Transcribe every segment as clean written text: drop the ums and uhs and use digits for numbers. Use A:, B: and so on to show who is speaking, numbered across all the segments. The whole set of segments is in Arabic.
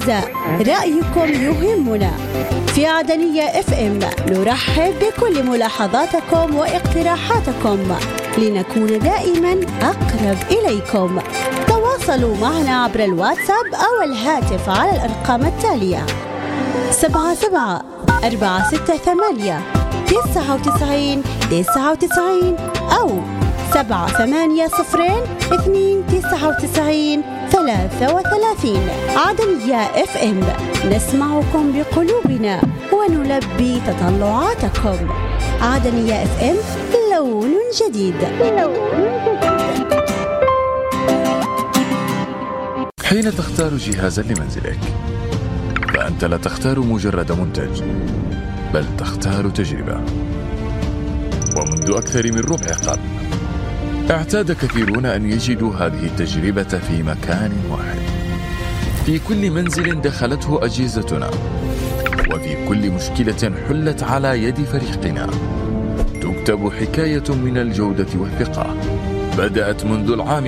A: الأعزاء، رأيكم يهمنا. في عدنية FM نرحب بكل ملاحظاتكم واقتراحاتكم لنكون دائما أقرب إليكم. تواصلوا معنا عبر الواتساب أو الهاتف على الأرقام التالية: 77-468-99-99 أو 780-299-33. عدنية FM، نسمعكم بقلوبنا ونلبي تطلعاتكم. عدنية FM، لون جديد.
B: حين تختار جهازا لمنزلك فأنت لا تختار مجرد منتج، بل تختار تجربة. ومنذ أكثر من ربع قرن اعتاد كثيرون أن يجدوا هذه التجربة في مكان واحد، في كل منزل دخلته أجهزتنا، وفي كل مشكلة حلت على يد فريقنا تكتب حكاية من الجودة والثقة بدأت منذ العام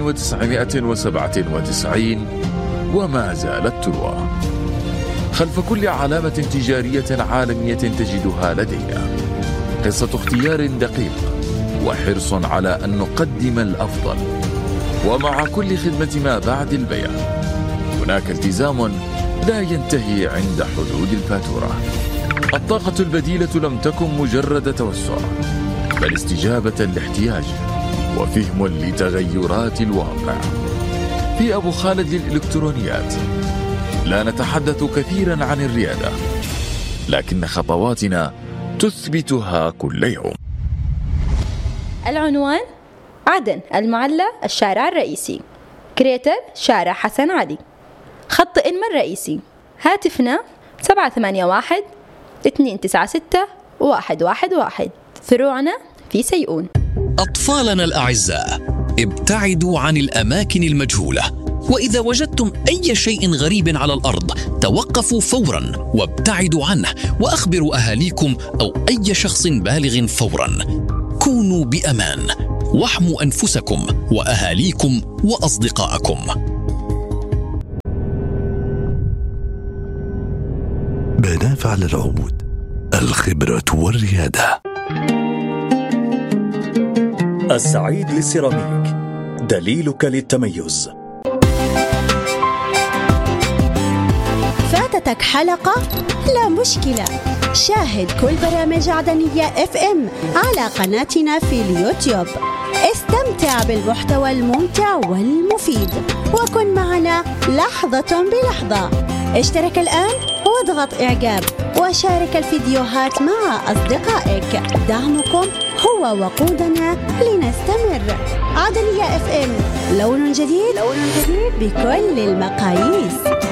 B: 1997 وما زالت تروى. خلف كل علامة تجارية عالمية تجدها لدينا قصة اختيار دقيق وحرص على أن نقدم الأفضل، ومع كل خدمة ما بعد البيع هناك التزام لا ينتهي عند حدود الفاتورة. الطاقة البديلة لم تكن مجرد توسع، بل استجابة لاحتياج وفهم لتغيرات الواقع. في أبو خالد للإلكترونيات لا نتحدث كثيرا عن الريادة، لكن خطواتنا تثبتها كل يوم.
C: العنوان: عدن، المعلى، الشارع الرئيسي. كريتر: شارع حسن علي. خط إنما الرئيسي. هاتفنا 781-296-111. فروعنا في سيئون.
D: أطفالنا الأعزاء، ابتعدوا عن الأماكن المجهولة، وإذا وجدتم أي شيء غريب على الأرض توقفوا فوراً وابتعدوا عنه، وأخبروا أهاليكم أو أي شخص بالغ فوراً. كونوا بأمان واحموا أنفسكم وأهاليكم وأصدقائكم.
E: بنافع للعود، الخبرة والريادة.
F: السعيد للسيراميك، دليلك للتميز.
A: فاتتك حلقة؟ لا مشكلة، شاهد كل برامج عدنية FM على قناتنا في اليوتيوب. استمتع بالمحتوى الممتع والمفيد وكن معنا لحظة بلحظة. اشترك الآن واضغط إعجاب وشارك الفيديوهات مع أصدقائك. دعمكم هو وقودنا لنستمر. عدنية FM، لون جديد بكل المقاييس.